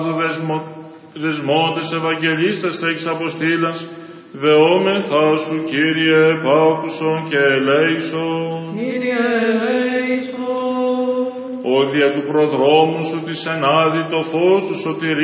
δεσμότες Ευαγγελίστας τα εξαποστήλας, δεόμεθα σου, Κύριε, επάκουσον και ελέησον. Κύριε, ελέησον. Ο δια του προδρόμου σου της ενάδει το φως του σωτηρίου